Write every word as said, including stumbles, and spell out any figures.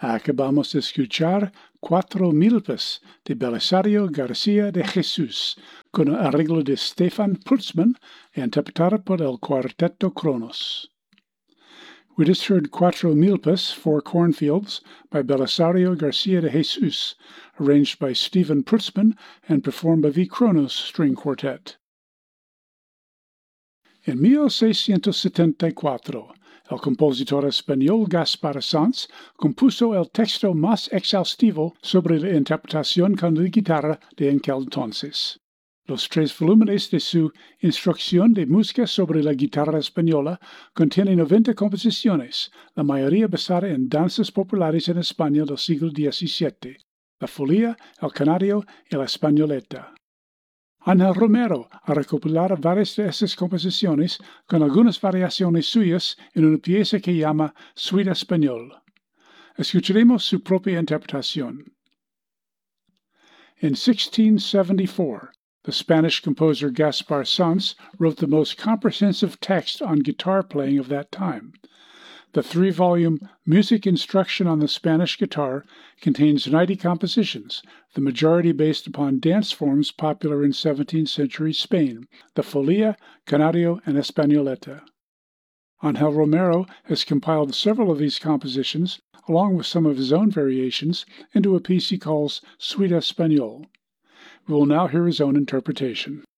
Acabamos de escuchar Cuatro Milpas de Belisario García de Jesús, con un arreglo de Stefan Putzman, interpretada por el Cuarteto Kronos. We just heard Cuatro Milpas, Four Cornfields, by Belisario García de Jesús, arranged by Stefan Putzman and performed by the Kronos String Quartet. En mil seiscientos setenta y cuatro, el compositor español Gaspar Sanz compuso el texto más exhaustivo sobre la interpretación con la guitarra de aquel entonces. Los tres volúmenes de su Instrucción de música sobre la guitarra española contienen noventa composiciones, la mayoría basada en danzas populares en España del siglo diecisiete, la folía, el canario y la españoleta. Ángel Romero ha recopilado varias de estas composiciones con algunas variaciones suyas en una pieza que llama Suite Español. Escucharemos su propia interpretación. In sixteen seventy-four, the Spanish composer Gaspar Sanz wrote the most comprehensive text on guitar playing of that time. The three-volume Music Instruction on the Spanish Guitar contains ninety compositions, the majority based upon dance forms popular in seventeenth century Spain, the folia, canario, and españoleta. Ángel Romero has compiled several of these compositions, along with some of his own variations, into a piece he calls Suite Español. We will now hear his own interpretation.